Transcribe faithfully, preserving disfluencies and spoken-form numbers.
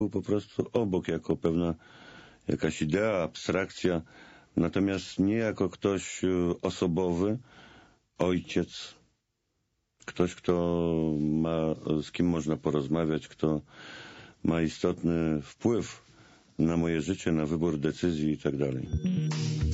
był po prostu obok, jako pewna jakaś idea, abstrakcja, natomiast nie jako ktoś osobowy, ojciec, ktoś, kto ma, z kim można porozmawiać, kto ma istotny wpływ na moje życie, na wybór decyzji i tak dalej.